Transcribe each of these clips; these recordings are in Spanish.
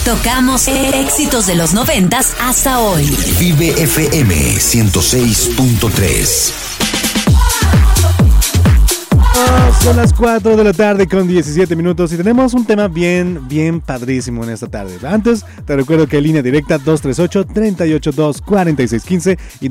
Tocamos éxitos de los 90s hasta hoy. Vive FM 106.3. Son las 4 de la tarde con 17 minutos y tenemos un tema bien padrísimo en esta tarde. Antes, te recuerdo que hay línea directa 238-382-4615 y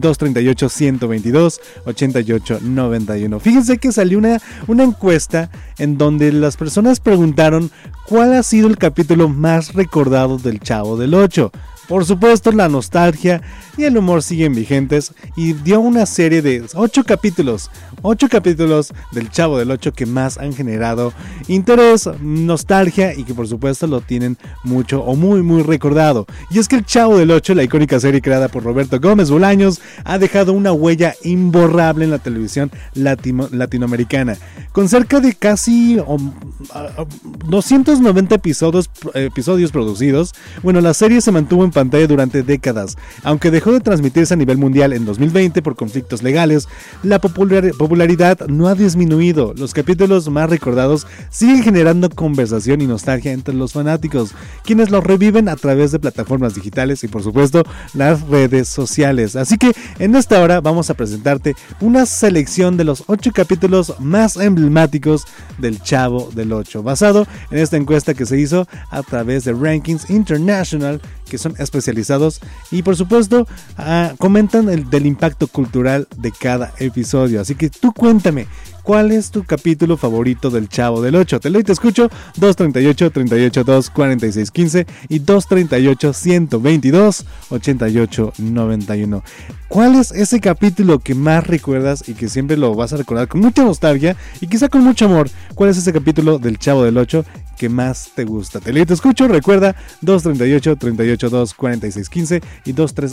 238-122-8891. Fíjense que salió una encuesta en donde las personas preguntaron cuál ha sido el capítulo más recordado del Chavo del Ocho. Por supuesto, la nostalgia y el humor siguen vigentes y dio una serie de 8 capítulos del Chavo del Ocho que más han generado interés, nostalgia y que por supuesto lo tienen mucho o muy recordado. Y es que el Chavo del Ocho, la icónica serie creada por Roberto Gómez Bolaños, ha dejado una huella imborrable en la televisión latinoamericana. Con cerca de casi 290 episodios producidos, la serie se mantuvo en pantalla durante décadas. Aunque dejó de transmitirse a nivel mundial en 2020 por conflictos legales, la popularidad no ha disminuido. Los capítulos más recordados siguen generando conversación y nostalgia entre los fanáticos, quienes los reviven a través de plataformas digitales y por supuesto las redes sociales. Así que en esta hora vamos a presentarte una selección de los 8 capítulos más emblemáticos del Chavo del Ocho, basado en esta encuesta que se hizo a través de Rankings International, que son especializados y por supuesto comentan del impacto cultural de cada episodio. Así que tú cuéntame, ¿cuál es tu capítulo favorito del Chavo del Ocho? Te leo y te escucho. 238-382-4615 y 238-122-8891. ¿Cuál es ese capítulo que más recuerdas y que siempre lo vas a recordar con mucha nostalgia y quizá con mucho amor? ¿Cuál es ese capítulo del Chavo del Ocho que más te gusta? Te leo y te escucho. Recuerda 238-382-4615 y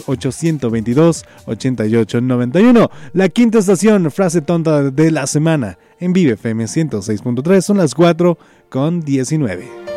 238-122-8891. La quinta estación, frase tonta de la semana en Vive FM 106.3. Son las 4 con 19.